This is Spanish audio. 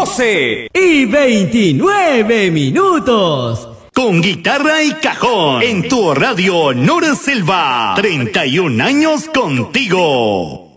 12:29. Con guitarra y cajón, en tu radio Honor Selva, 31 años contigo.